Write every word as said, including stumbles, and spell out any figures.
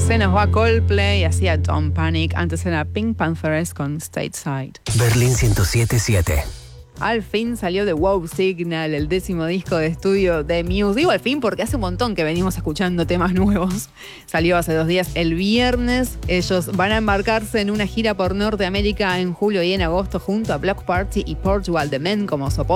se nos va Coldplay, hacía Don't Panic. Antes era Pink Panthers con Stateside. Berlín ciento siete siete. Al fin salió The Wow Signal, el décimo disco de estudio de Muse. Digo al fin porque hace un montón que venimos escuchando temas nuevos. Salió hace dos días, el viernes. Ellos van a embarcarse en una gira por Norteamérica en julio y en agosto junto a Block Party y Portugal The Men como soporte.